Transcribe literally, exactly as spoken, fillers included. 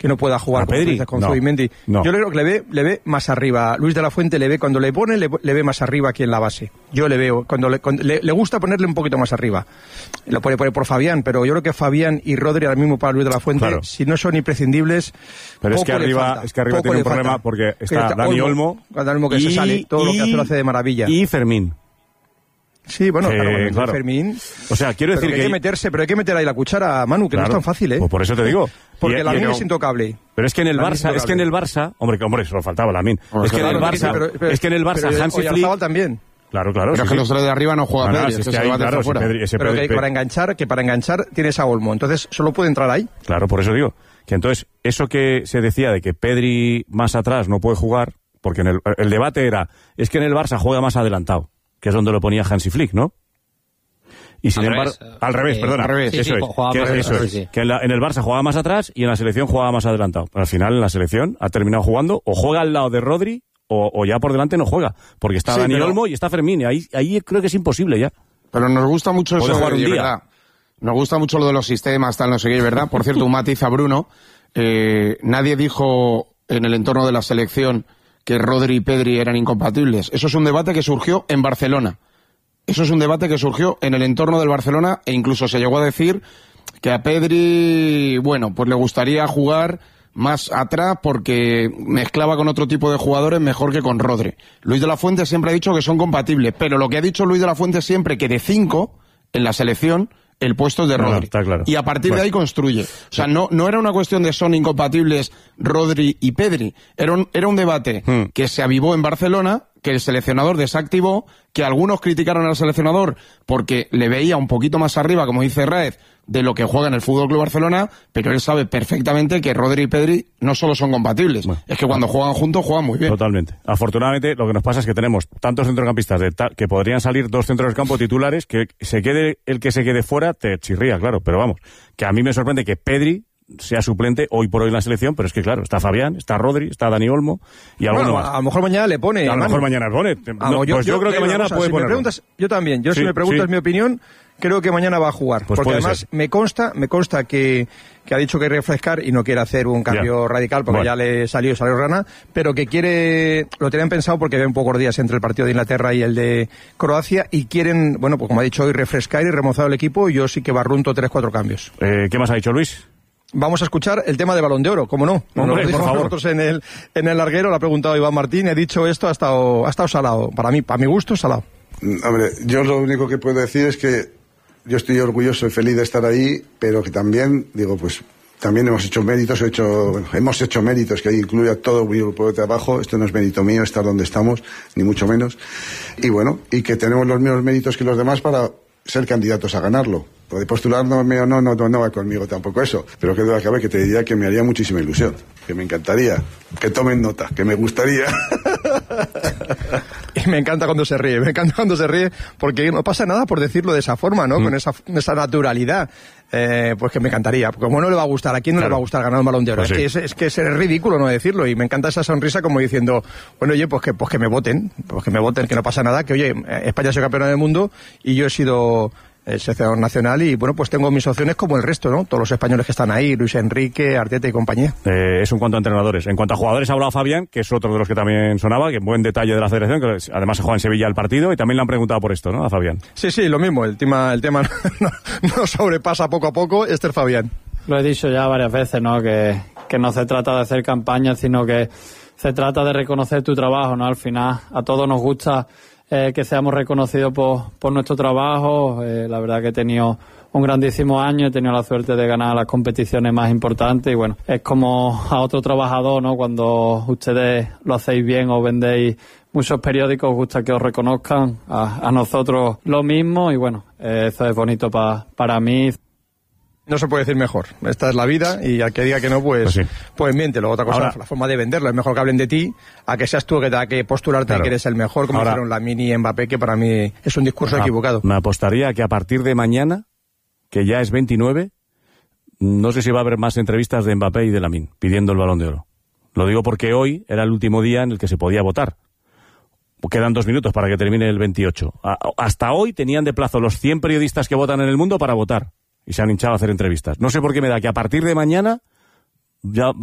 que no pueda jugar con Pedri, con no, Zubimendi. No. Yo creo que le ve, le ve más arriba. Luis de la Fuente le ve, cuando le pone, le, le ve más arriba aquí en la base. Yo le veo, cuando le, cuando le, le gusta ponerle un poquito más arriba. Lo pone, pone por Fabián, pero yo creo que Fabián y Rodri ahora mismo para Luis de la Fuente, claro, si no son imprescindibles, pero es que arriba, es que arriba tiene un problema porque está, está Dani Olmo, Olmo, Olmo que y, se sale, todo y, lo que hace lo hace de maravilla. Y Fermín. Sí, bueno, que, claro, bueno, claro. Fermín. O sea, quiero decir que hay que hay que meterse, pero hay que meter ahí la cuchara, Manu, que claro, no es tan fácil, ¿eh? Pues por eso te digo. Porque y, Lamine no, es intocable. Pero es que en el Barça, es que en el Barça, hombre, que hombre, solo faltaba Lamine. Es que en el Barça, pero, pero, es que en el Barça pero, Hansi Flick también. Claro, claro. Pero sí, es que sí. los tres de arriba no juegan. No, no, si es que hay, claro, si Pedri, ese pero Pedri, que para enganchar, que para enganchar tienes a Olmo, entonces solo puede entrar ahí. Claro, por eso digo que entonces eso que se decía de que Pedri más atrás no puede jugar, porque en el, el debate era es que en el Barça juega más adelantado, que es donde lo ponía Hansi Flick, ¿no? Y sin al embargo, revés, al revés, eh, perdona, al revés, eso sí, sí, es, que, más eso atrás, es sí. que en, la, en el Barça jugaba más atrás y en la selección jugaba más adelantado. Pero al final en la selección ha terminado jugando o juega al lado de Rodri o, o ya por delante no juega, porque está sí, Dani pero... Olmo y está Fermín, y ahí, ahí creo que es imposible ya. Pero nos gusta mucho eso, jugar un de día. verdad. Nos gusta mucho lo de los sistemas, tal, no sé qué, ¿verdad? Por cierto, un matiz a Bruno, eh, nadie dijo en el entorno de la selección que Rodri y Pedri eran incompatibles. Eso es un debate que surgió en Barcelona. Eso es un debate que surgió en el entorno del Barcelona e incluso se llegó a decir que a Pedri, bueno, pues le gustaría jugar más atrás porque mezclaba con otro tipo de jugadores mejor que con Rodri. Luis de la Fuente siempre ha dicho que son compatibles, pero lo que ha dicho Luis de la Fuente siempre que de cinco en la selección el puesto es de Rodri. No, está claro. Y a partir bueno. de ahí construye. O sea, no, no era una cuestión de son incompatibles Rodri y Pedri. Era un, era un debate hmm. que se avivó en Barcelona, que el seleccionador desactivó, que algunos criticaron al seleccionador porque le veía un poquito más arriba, como dice Raez, de lo que juega en el F C Barcelona, pero él sabe perfectamente que Rodri y Pedri no solo son compatibles, bueno, es que cuando juegan juntos juegan muy bien. Totalmente. Afortunadamente lo que nos pasa es que tenemos tantos centrocampistas de ta- que podrían salir dos centros del campo titulares, que se quede el que se quede fuera te chirría, claro, pero vamos, que a mí me sorprende que Pedri sea suplente hoy por hoy en la selección, pero es que claro, está Fabián, está Rodri, está Dani Olmo y alguno bueno, más. A lo mejor mañana le pone. A lo mejor mañana le pone. No, yo, pues yo, yo creo que mañana puede si ponerlo. Me preguntas, yo también. Yo sí, si me preguntas sí. mi opinión, creo que mañana va a jugar. Pues porque además ser. me consta, me consta que, que ha dicho que refrescar y no quiere hacer un cambio ya. radical porque bueno. ya le salió, salió rana, pero que quiere, lo tenían pensado porque ven pocos días entre el partido de Inglaterra y el de Croacia y quieren, bueno, pues como ha dicho hoy, refrescar y remozar el equipo y yo sí que barrunto tres, cuatro cambios. Eh, ¿Qué más ha dicho Luis? Vamos a escuchar el tema de Balón de Oro, ¿cómo no? Hombre, Nos lo por favor. Nosotros en el, en el larguero, lo ha preguntado Iván Martín, he dicho esto, ha estado, ha estado salado. Para mí, para mi gusto, salado. Hombre, yo lo único que puedo decir es que yo estoy orgulloso y feliz de estar ahí, pero que también, digo, pues, también hemos hecho méritos, he hecho, bueno, hemos hecho méritos, que ahí incluye a todo mi grupo de trabajo. Esto no es mérito mío estar donde estamos, ni mucho menos. Y bueno, y que tenemos los mismos méritos que los demás para ser candidatos a ganarlo. De postular no, no, no, no, no va conmigo tampoco eso, pero que duda cabe que te diría que me haría muchísima ilusión, que me encantaría, que tomen nota, que me gustaría. Y me encanta cuando se ríe, me encanta cuando se ríe, porque no pasa nada por decirlo de esa forma, ¿no? Mm. Con esa, esa naturalidad. Eh, pues que me encantaría, porque como no le va a gustar, ¿a quién no claro. le va a gustar ganar un Balón de Oro? Pues es, sí. que es, es que es ridículo no decirlo, y me encanta esa sonrisa como diciendo, bueno, oye, pues que, pues que me voten, pues que me voten, que no pasa nada, que oye, España es campeona del mundo y yo he sido el seleccionador nacional y bueno, pues tengo mis opciones como el resto, ¿no? Todos los españoles que están ahí, Luis Enrique, Arteta y compañía. Eh, eso en cuanto a entrenadores. En cuanto a jugadores ha hablado Fabián, que es otro de los que también sonaba, que buen detalle de la federación, que además se juega en Sevilla el partido y también le han preguntado por esto, ¿no? A Fabián. Sí, sí, lo mismo, el tema, el tema no, no sobrepasa poco a poco, este es Fabián. Lo he dicho ya varias veces, ¿no? Que, que no se trata de hacer campaña, sino que se trata de reconocer tu trabajo, ¿no? Al final a todos nos gusta Eh, que seamos reconocidos por, por nuestro trabajo. Eh, la verdad que he tenido un grandísimo año, he tenido la suerte de ganar las competiciones más importantes y bueno, es como a otro trabajador, ¿no? Cuando ustedes lo hacéis bien o vendéis muchos periódicos, os gusta que os reconozcan, a, a nosotros lo mismo y bueno, eh, eso es bonito pa, para mí. No se puede decir mejor. Esta es la vida y al que diga que no, pues, pues, sí. pues miéntelo. Otra cosa es la forma de venderlo. Es mejor que hablen de ti a que seas tú que tenga que postularte claro. que eres el mejor, como hicieron Lamine y Mbappé, que para mí es un discurso Ahora, equivocado. Me apostaría que a partir de mañana, que ya es veintinueve, no sé si va a haber más entrevistas de Mbappé y de Lamine pidiendo el Balón de Oro. Lo digo porque hoy era el último día en el que se podía votar. Quedan dos minutos para que termine el veintiocho. Hasta hoy tenían de plazo los cien periodistas que votan en el mundo para votar. Y se han hinchado a hacer entrevistas. No sé por qué me da que a partir de mañana ya